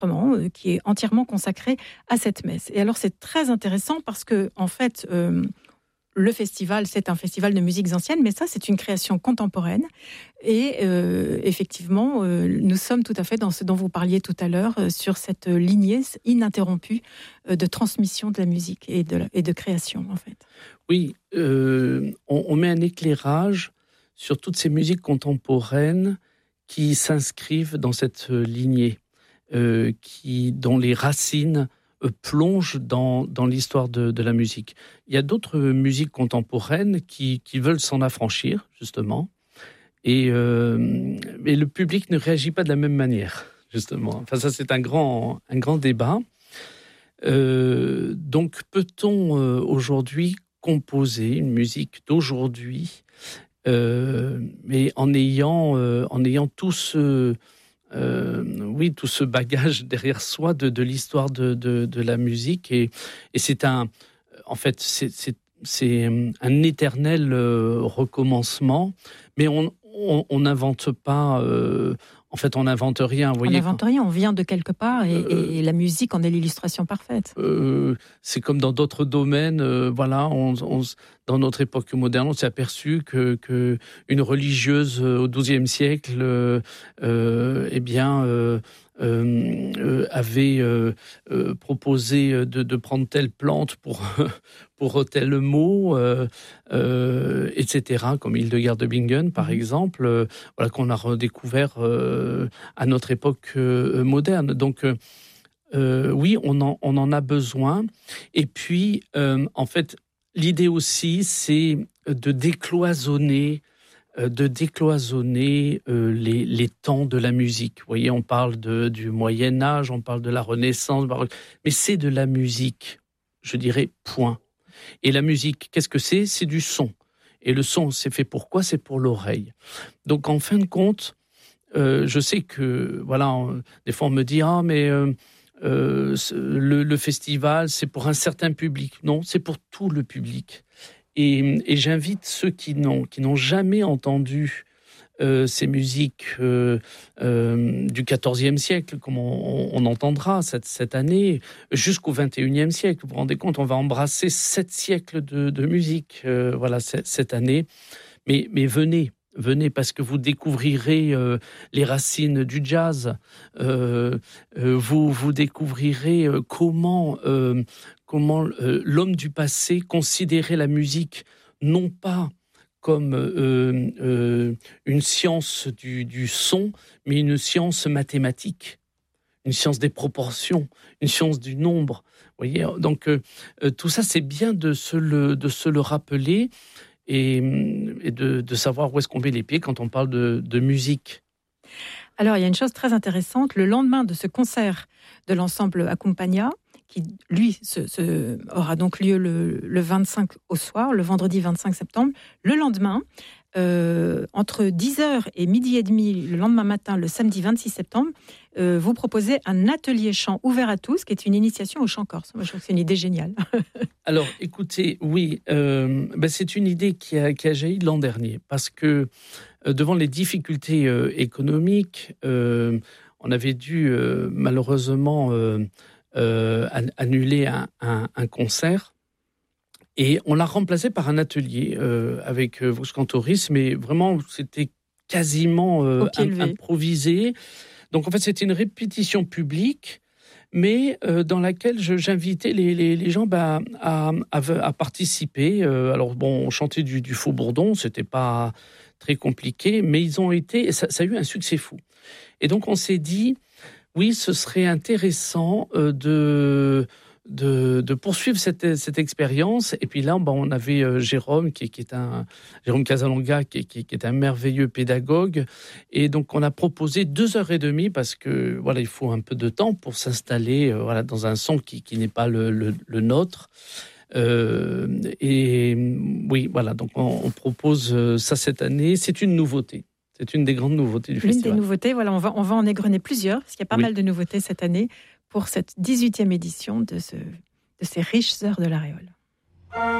qui est entièrement consacré à cette messe. Et alors c'est très intéressant parce que en fait, le festival, c'est un festival de musiques anciennes, mais ça, c'est une création contemporaine. Et effectivement, nous sommes tout à fait dans ce dont vous parliez tout à l'heure, sur cette lignée ininterrompue de transmission de la musique et de création, en fait. Oui, on met un éclairage sur toutes ces musiques contemporaines qui s'inscrivent dans cette lignée, dont les racines plonge dans l'histoire de la musique. Il y a d'autres musiques contemporaines qui veulent s'en affranchir, justement, mais le public ne réagit pas de la même manière, justement. Enfin, ça, c'est un grand débat. Donc, peut-on aujourd'hui composer une musique d'aujourd'hui, mais en ayant tout ce bagage derrière soi de l'histoire de la musique, et c'est un éternel recommencement, mais on n'invente pas, on n'invente rien. Vous voyez, on n'invente rien, on vient de quelque part, et la musique en est l'illustration parfaite. C'est comme dans d'autres domaines, dans notre époque moderne, on s'est aperçu que une religieuse au XIIe siècle, avait proposé de prendre telle plante pour tel mot, etc., comme Hildegard de Bingen, par exemple, qu'on a redécouvert à notre époque moderne. Donc, oui, on en a besoin. Et puis, en fait, l'idée aussi, c'est de décloisonner les temps de la musique. Vous voyez, on parle du Moyen-Âge, on parle de la Renaissance, mais c'est de la musique, je dirais, point. Et la musique, qu'est-ce que c'est ? C'est du son. Et le son, c'est fait pour quoi ? C'est pour l'oreille. Donc, en fin de compte, je sais que, des fois on me dit « Ah, mais le festival, c'est pour un certain public. » Non, c'est pour tout le public. Et j'invite ceux qui n'ont jamais entendu ces musiques du XIVe siècle, comme on entendra cette année, jusqu'au XXIe siècle. Vous vous rendez compte, on va embrasser 7 siècles de musique cette année. Mais venez, parce que vous découvrirez les racines du jazz. Vous découvrirez comment l'homme du passé considérait la musique non pas comme une science du son, mais une science mathématique, une science des proportions, une science du nombre. Vous voyez, donc tout ça, c'est bien de se le rappeler et de savoir où est-ce qu'on met les pieds quand on parle de musique. Alors, il y a une chose très intéressante. Le lendemain de ce concert de l'ensemble Accompagna, qui, lui, aura donc lieu le 25 au soir, le vendredi 25 septembre. Le lendemain, entre 10h et midi et demi, le lendemain matin, le samedi 26 septembre, vous proposez un atelier chant ouvert à tous, qui est une initiation au chant corse. Moi, je trouve que c'est une idée géniale. Alors, écoutez, oui, c'est une idée qui a jailli l'an dernier, parce que devant les difficultés économiques, on avait dû malheureusement annuler un concert, et on l'a remplacé par un atelier avec Vox Cantoris, mais vraiment c'était quasiment improvisé. Donc en fait c'était une répétition publique, mais dans laquelle j'invitais les gens à participer. Alors bon, on chantait du Faux-Bourdon, c'était pas très compliqué, mais ils ont été, ça a eu un succès fou. Et donc on s'est dit, oui, ce serait intéressant de poursuivre cette expérience. Et puis là, on avait Jérôme, Jérôme Casalonga, qui est un merveilleux pédagogue. Et donc, on a proposé 2h30 parce que, il faut un peu de temps pour s'installer, dans un son qui n'est pas le nôtre. Et oui, donc on propose ça cette année. C'est une nouveauté. C'est une des grandes nouveautés du festival. L'une des nouveautés, on va en égrener plusieurs, parce qu'il y a pas mal de nouveautés cette année pour cette 18e édition de ces riches heures de l'Aréole.